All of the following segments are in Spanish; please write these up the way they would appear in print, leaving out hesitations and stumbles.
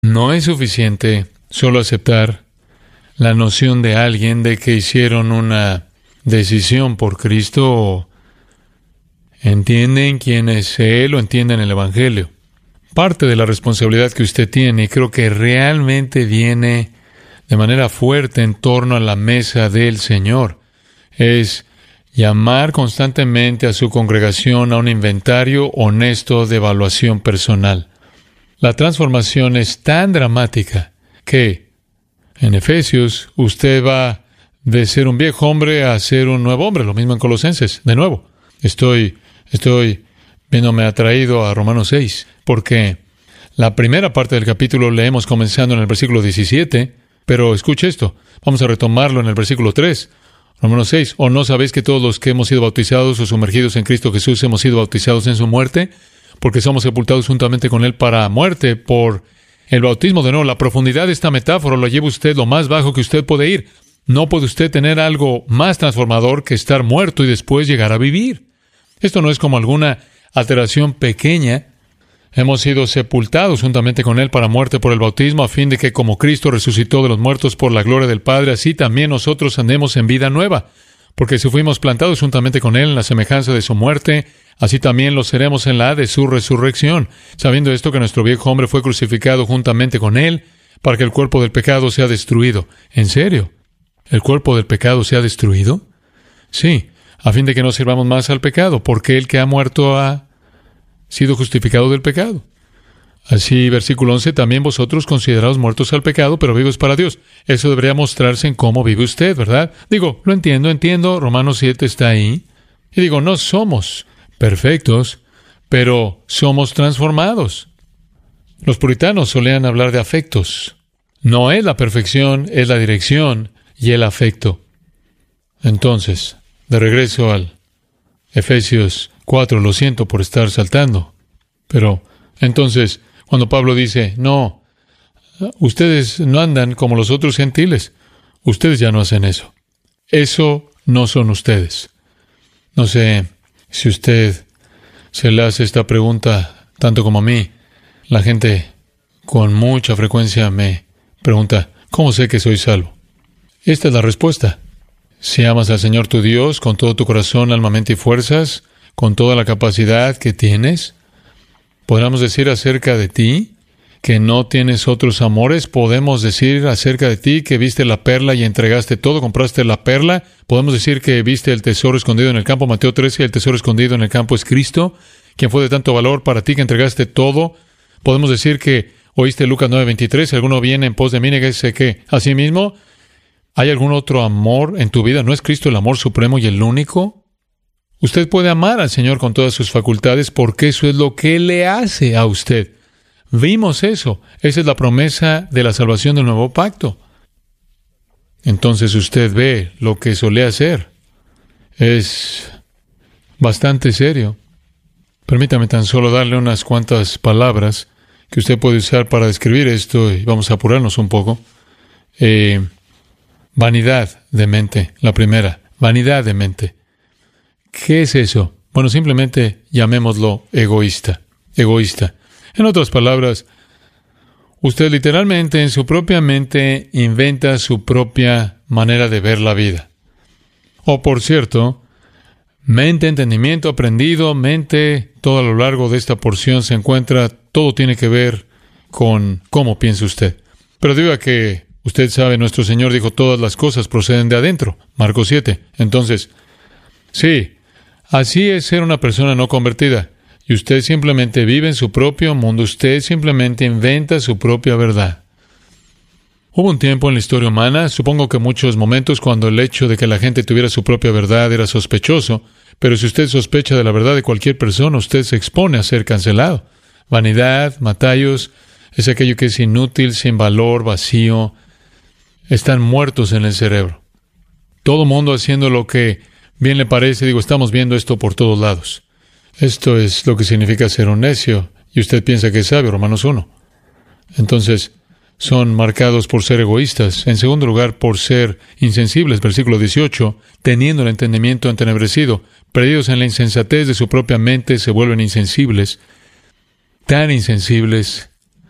No es suficiente solo aceptar la noción de alguien de que hicieron una decisión por Cristo o entienden quién es Él o entienden el Evangelio. Parte de la responsabilidad que usted tiene, y creo que realmente viene de manera fuerte en torno a la mesa del Señor, es llamar constantemente a su congregación a un inventario honesto de evaluación personal. La transformación es tan dramática que en Efesios usted va de ser un viejo hombre a ser un nuevo hombre. Lo mismo en Colosenses. De nuevo, estoy viéndome atraído a Romanos 6, porque la primera parte del capítulo leemos comenzando en el versículo 17, pero escuche esto. Vamos a retomarlo en el versículo 3. Romanos 6. ¿O no sabéis que todos los que hemos sido bautizados o sumergidos en Cristo Jesús hemos sido bautizados en su muerte? Porque somos sepultados juntamente con Él para muerte por el bautismo. De nuevo, la profundidad de esta metáfora lo lleva usted lo más bajo que usted puede ir. No puede usted tener algo más transformador que estar muerto y después llegar a vivir. Esto no es como alguna alteración pequeña. Hemos sido sepultados juntamente con Él para muerte por el bautismo, a fin de que como Cristo resucitó de los muertos por la gloria del Padre, así también nosotros andemos en vida nueva. Porque si fuimos plantados juntamente con Él en la semejanza de su muerte, así también lo seremos en la de su resurrección, sabiendo esto que nuestro viejo hombre fue crucificado juntamente con Él, para que el cuerpo del pecado sea destruido. ¿En serio? ¿El cuerpo del pecado sea destruido? Sí, a fin de que no sirvamos más al pecado, porque el que ha muerto ha sido justificado del pecado. Así, versículo 11, también vosotros considerados muertos al pecado, pero vivos para Dios. Eso debería mostrarse en cómo vive usted, ¿verdad? Digo, lo entiendo, Romanos 7 está ahí. Y digo, no somos perfectos, pero somos transformados. Los puritanos solían hablar de afectos. No es la perfección, es la dirección y el afecto. Entonces, de regreso al Efesios 4, lo siento por estar saltando. Pero, entonces, cuando Pablo dice, no, ustedes no andan como los otros gentiles, ustedes ya no hacen eso. Eso no son ustedes. No sé si usted se le hace esta pregunta tanto como a mí. La gente con mucha frecuencia me pregunta, ¿cómo sé que soy salvo? Esta es la respuesta. Si amas al Señor tu Dios con todo tu corazón, alma, mente y fuerzas, con toda la capacidad que tienes, podríamos decir acerca de ti que no tienes otros amores. Podemos decir acerca de ti que viste la perla y entregaste todo, compraste la perla. Podemos decir que viste el tesoro escondido en el campo, Mateo 13, el tesoro escondido en el campo es Cristo, quien fue de tanto valor para ti que entregaste todo. Podemos decir que oíste Lucas 9:23, si alguno viene en pos de mí, niéguese que asimismo. ¿Hay algún otro amor en tu vida? ¿No es Cristo el amor supremo y el único? Usted puede amar al Señor con todas sus facultades porque eso es lo que Él le hace a usted. Vimos eso. Esa es la promesa de la salvación del nuevo pacto. Entonces usted ve lo que solía hacer. Es bastante serio. Permítame tan solo darle unas cuantas palabras que usted puede usar para describir esto y vamos a apurarnos un poco. Vanidad de mente, la primera. Vanidad de mente. ¿Qué es eso? Bueno, simplemente llamémoslo egoísta. Egoísta. En otras palabras, usted literalmente en su propia mente inventa su propia manera de ver la vida. O, por cierto, mente, entendimiento, aprendido, mente, todo a lo largo de esta porción se encuentra, todo tiene que ver con cómo piensa usted. Pero diga que usted sabe, nuestro Señor dijo, todas las cosas proceden de adentro. Marcos 7. Entonces, sí, así es ser una persona no convertida. Y usted simplemente vive en su propio mundo. Usted simplemente inventa su propia verdad. Hubo un tiempo en la historia humana, supongo que muchos momentos, cuando el hecho de que la gente tuviera su propia verdad era sospechoso. Pero si usted sospecha de la verdad de cualquier persona, usted se expone a ser cancelado. Vanidad, matayos, es aquello que es inútil, sin valor, vacío. Están muertos en el cerebro. Todo mundo haciendo lo que bien le parece. Digo, estamos viendo esto por todos lados. Esto es lo que significa ser un necio. Y usted piensa que es sabio, Romanos 1. Entonces, son marcados por ser egoístas. En segundo lugar, por ser insensibles, versículo 18, teniendo el entendimiento entenebrecido, perdidos en la insensatez de su propia mente, se vuelven insensibles, tan insensibles,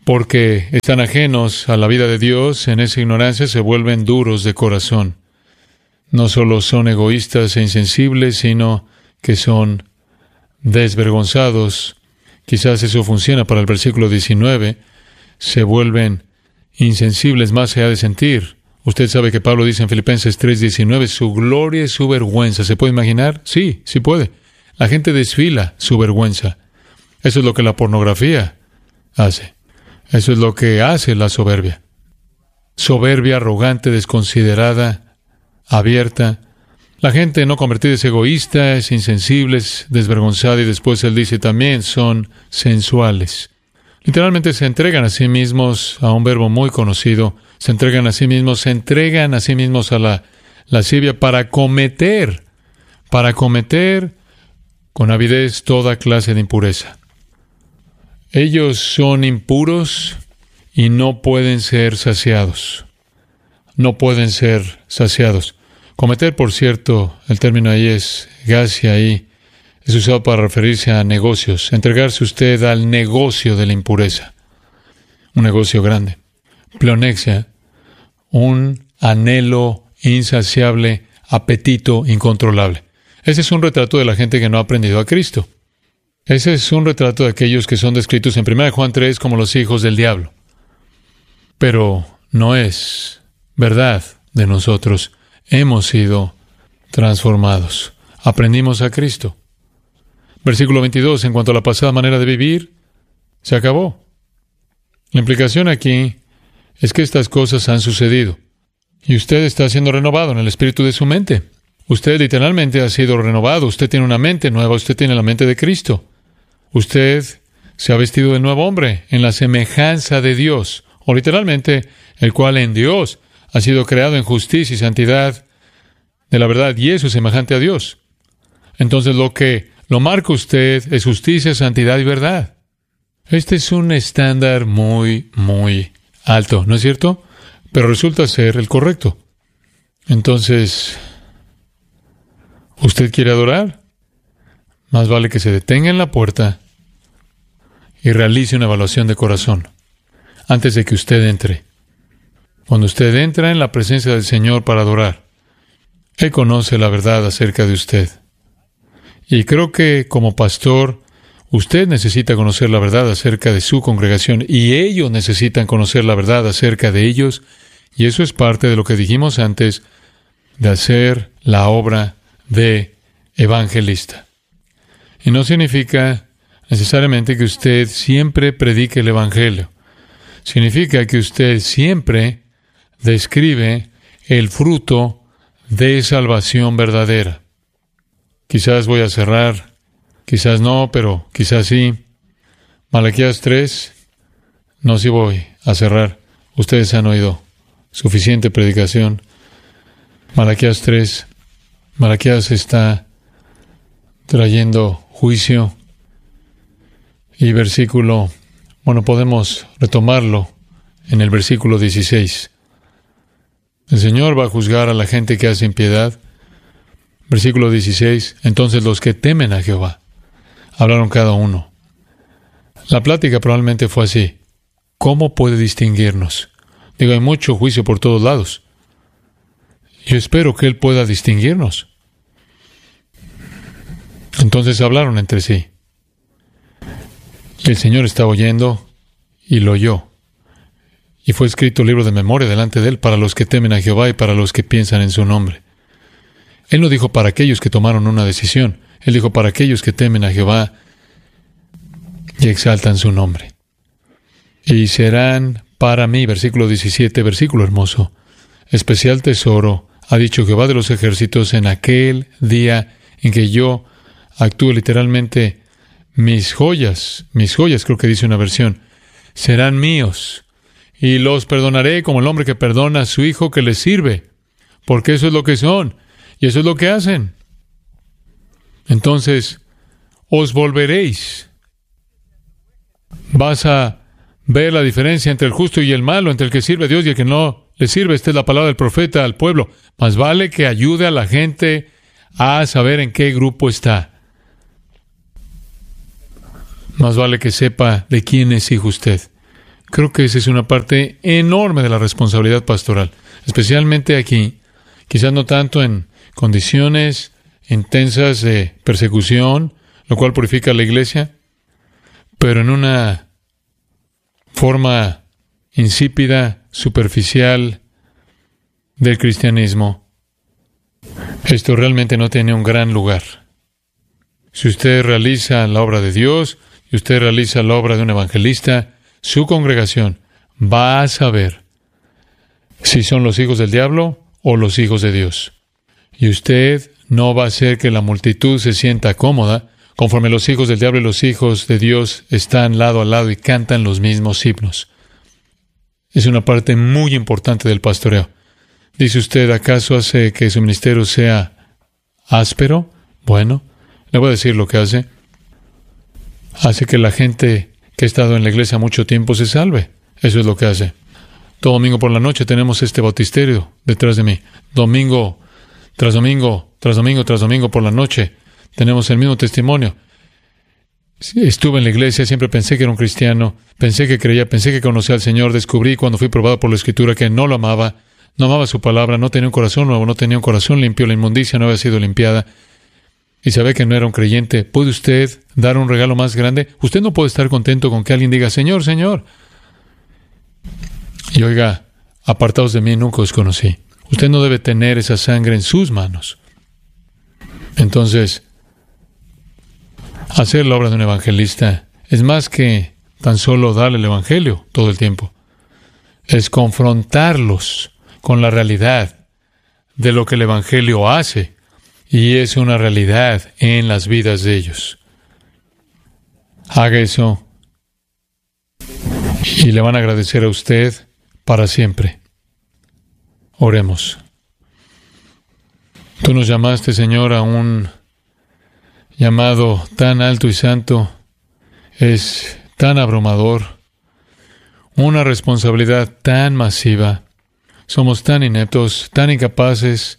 porque están ajenos a la vida de Dios, en esa ignorancia se vuelven duros de corazón. No solo son egoístas e insensibles, sino que son desvergonzados. Quizás eso funciona para el versículo 19. Se vuelven insensibles más allá de sentir. Usted sabe que Pablo dice en Filipenses 3:19, su gloria es su vergüenza. ¿Se puede imaginar? Sí, sí puede. La gente desfila su vergüenza. Eso es lo que la pornografía hace. Eso es lo que hace la soberbia. Soberbia, arrogante, desconsiderada, abierta. La gente no convertida es egoísta, es insensible, es desvergonzada, y después él dice también son sensuales. Literalmente se entregan a sí mismos a un verbo muy conocido. Se entregan a sí mismos a la lascivia para cometer con avidez toda clase de impureza. Ellos son impuros y no pueden ser saciados. No pueden ser saciados. Cometer, por cierto, el término ahí es gasia, ahí es usado para referirse a negocios. Entregarse usted al negocio de la impureza. Un negocio grande. Pleonexia, un anhelo insaciable, apetito incontrolable. Ese es un retrato de la gente que no ha aprendido a Cristo. Ese es un retrato de aquellos que son descritos en 1 Juan 3 como los hijos del diablo. Pero no es verdad de nosotros. Hemos sido transformados. Aprendimos a Cristo. Versículo 22, en cuanto a la pasada manera de vivir, se acabó. La implicación aquí es que estas cosas han sucedido. Y usted está siendo renovado en el espíritu de su mente. Usted literalmente ha sido renovado. Usted tiene una mente nueva. Usted tiene la mente de Cristo. Usted se ha vestido de nuevo hombre en la semejanza de Dios. O literalmente, el cual en Dios ha sido creado en justicia y santidad de la verdad. Y eso es semejante a Dios. Entonces lo que lo marca usted es justicia, santidad y verdad. Este es un estándar muy, muy alto, ¿no es cierto? Pero resulta ser el correcto. Entonces, ¿usted quiere adorar? Más vale que se detenga en la puerta y realice una evaluación de corazón antes de que usted entre. Cuando usted entra en la presencia del Señor para adorar, Él conoce la verdad acerca de usted. Y creo que como pastor, usted necesita conocer la verdad acerca de su congregación y ellos necesitan conocer la verdad acerca de ellos. Y eso es parte de lo que dijimos antes de hacer la obra de evangelista. Y no significa necesariamente que usted siempre predique el evangelio. Significa que usted siempre describe el fruto de salvación verdadera. Quizás voy a cerrar, quizás no, pero quizás sí. Malaquías 3, no, sí voy a cerrar. Ustedes han oído suficiente predicación. Malaquías 3, Malaquías está trayendo juicio. Y podemos retomarlo en el versículo 16. El Señor va a juzgar a la gente que hace impiedad. Versículo 16. Entonces los que temen a Jehová hablaron cada uno. La plática probablemente fue así. ¿Cómo puede distinguirnos? Hay mucho juicio por todos lados. Yo espero que Él pueda distinguirnos. Entonces hablaron entre sí. Y el Señor estaba oyendo y lo oyó. Y fue escrito libro de memoria delante de Él para los que temen a Jehová y para los que piensan en su nombre. Él no dijo para aquellos que tomaron una decisión. Él dijo para aquellos que temen a Jehová y exaltan su nombre. Y serán para mí, versículo 17, versículo hermoso, especial tesoro, ha dicho Jehová de los ejércitos, en aquel día en que yo actúe literalmente, mis joyas, creo que dice una versión, serán míos, y los perdonaré como el hombre que perdona a su hijo que le sirve, porque eso es lo que son, y eso es lo que hacen. Entonces, os volveréis. Vas a ver la diferencia entre el justo y el malo, entre el que sirve a Dios y el que no le sirve. Esta es la palabra del profeta al pueblo. Más vale que ayude a la gente a saber en qué grupo está. Más vale que sepa de quién es hijo usted. Creo que esa es una parte enorme de la responsabilidad pastoral, especialmente aquí, quizás no tanto en condiciones intensas de persecución, lo cual purifica a la iglesia, pero en una forma insípida, superficial del cristianismo. Esto realmente no tiene un gran lugar. Si usted realiza la obra de Dios y usted realiza la obra de un evangelista, su congregación va a saber si son los hijos del diablo o los hijos de Dios. Y usted no va a hacer que la multitud se sienta cómoda conforme los hijos del diablo y los hijos de Dios están lado a lado y cantan los mismos himnos. Es una parte muy importante del pastoreo. Dice usted, ¿acaso hace que su ministerio sea áspero? Bueno, le voy a decir lo que hace. Hace que la gente que ha estado en la iglesia mucho tiempo se salve. Eso es lo que hace. Todo domingo por la noche tenemos este bautisterio detrás de mí. Domingo tras domingo, tras domingo, tras domingo por la noche, tenemos el mismo testimonio. Estuve en la iglesia, siempre pensé que era un cristiano, pensé que creía, pensé que conocía al Señor, descubrí cuando fui probado por la Escritura que no lo amaba, no amaba su palabra, no tenía un corazón nuevo, no tenía un corazón limpio, la inmundicia no había sido limpiada, y sabía que no era un creyente. ¿Puede usted dar un regalo más grande? Usted no puede estar contento con que alguien diga, Señor, Señor. Y oiga, apartados de mí, nunca os conocí. Usted no debe tener esa sangre en sus manos. Entonces, hacer la obra de un evangelista es más que tan solo darle el evangelio todo el tiempo. Es confrontarlos con la realidad de lo que el evangelio hace. Y es una realidad en las vidas de ellos. Haga eso y le van a agradecer a usted para siempre. Oremos. Tú nos llamaste, Señor, a un llamado tan alto y santo. Es tan abrumador. Una responsabilidad tan masiva. Somos tan ineptos, tan incapaces.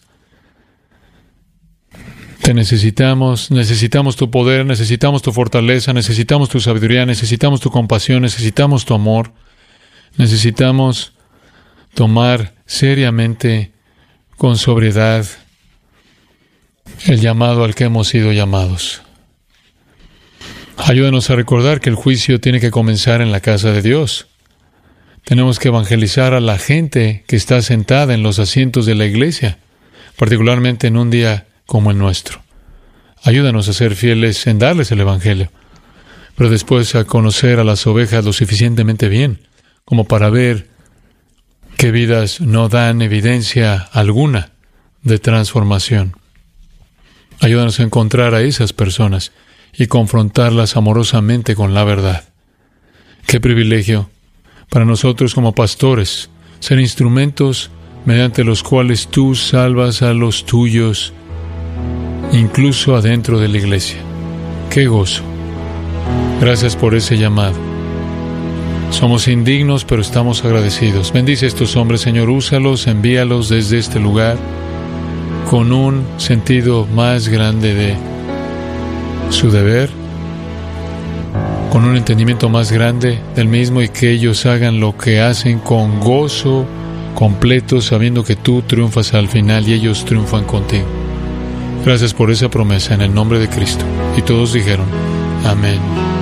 Te necesitamos tu poder, necesitamos tu fortaleza, necesitamos tu sabiduría, necesitamos tu compasión, necesitamos tu amor. Necesitamos tomar seriamente, con sobriedad, el llamado al que hemos sido llamados. Ayúdanos a recordar que el juicio tiene que comenzar en la casa de Dios. Tenemos que evangelizar a la gente que está sentada en los asientos de la iglesia, particularmente en un día como el nuestro. Ayúdanos a ser fieles en darles el evangelio, pero después a conocer a las ovejas lo suficientemente bien como para ver qué vidas no dan evidencia alguna de transformación. Ayúdanos a encontrar a esas personas y confrontarlas amorosamente con la verdad. Qué privilegio para nosotros como pastores ser instrumentos mediante los cuales tú salvas a los tuyos, incluso adentro de la iglesia. ¡Qué gozo! Gracias por ese llamado. Somos indignos, pero estamos agradecidos. Bendice a estos hombres, Señor. Úsalos, envíalos desde este lugar con un sentido más grande de su deber, con un entendimiento más grande del mismo, y que ellos hagan lo que hacen con gozo completo, sabiendo que tú triunfas al final y ellos triunfan contigo. Gracias por esa promesa en el nombre de Cristo. Y todos dijeron, amén.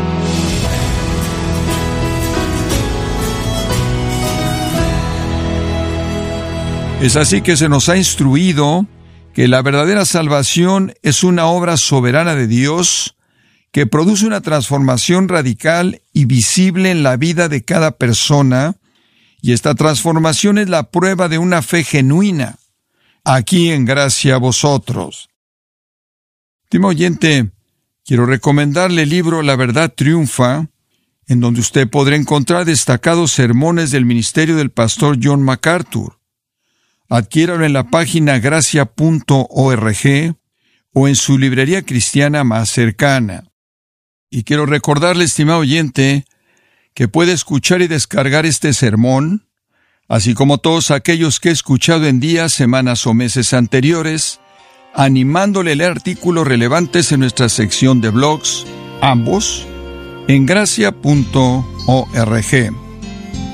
Es así que se nos ha instruido que la verdadera salvación es una obra soberana de Dios que produce una transformación radical y visible en la vida de cada persona, y esta transformación es la prueba de una fe genuina. Aquí en Gracia a Vosotros. Estimado oyente, quiero recomendarle el libro La Verdad Triunfa, en donde usted podrá encontrar destacados sermones del ministerio del pastor John MacArthur. Adquiéralo en la página gracia.org o en su librería cristiana más cercana. Y quiero recordarle, estimado oyente, que puede escuchar y descargar este sermón, así como todos aquellos que he escuchado en días, semanas o meses anteriores, animándole a leer artículos relevantes en nuestra sección de blogs, ambos, en gracia.org.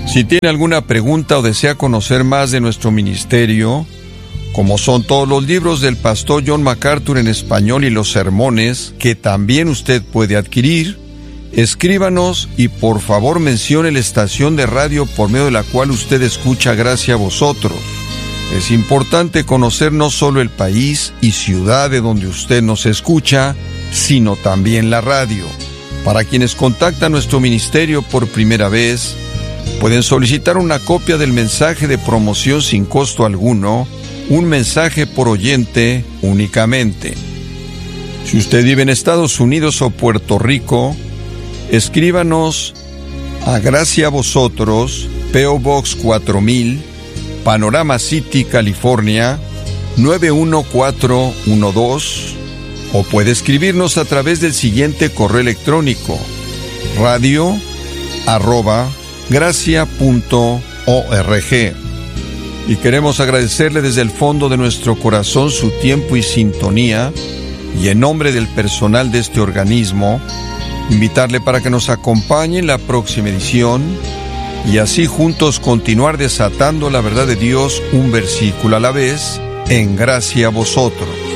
Si tiene alguna pregunta o desea conocer más de nuestro ministerio, como son todos los libros del pastor John MacArthur en español y los sermones, que también usted puede adquirir, escríbanos y por favor mencione la estación de radio por medio de la cual usted escucha Gracia a Vosotros. Es importante conocer no solo el país y ciudad de donde usted nos escucha, sino también la radio. Para quienes contactan nuestro ministerio por primera vez, pueden solicitar una copia del mensaje de promoción sin costo alguno, un mensaje por oyente únicamente. Si usted vive en Estados Unidos o Puerto Rico, escríbanos a Gracia a Vosotros, P.O. Box 4000, Panorama City, California, 91412, o puede escribirnos a través del siguiente correo electrónico: radio@gracia.org. Y queremos agradecerle desde el fondo de nuestro corazón su tiempo y sintonía, y en nombre del personal de este organismo, invitarle para que nos acompañe en la próxima edición y así juntos continuar desatando la verdad de Dios un versículo a la vez en Gracia a Vosotros.